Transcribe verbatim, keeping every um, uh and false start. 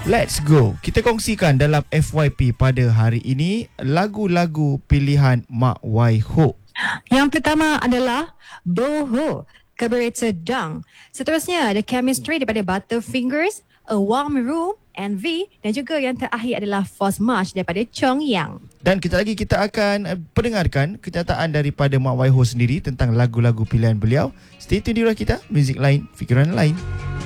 Let's go. Kita kongsikan dalam F Y P pada hari ini lagu-lagu pilihan Mak Wai Ho. Yang pertama adalah Boho, Carburetor Dang. Seterusnya ada Chemistry daripada Butterfingers, A Warm Room, N V, dan juga yang terakhir adalah Force March daripada Chong Yang. Dan kita lagi kita akan uh, pendengarkan kenyataan daripada Mak Wai Ho sendiri tentang lagu-lagu pilihan beliau. Stay tune di Ruang Kita, muzik lain, fikiran lain.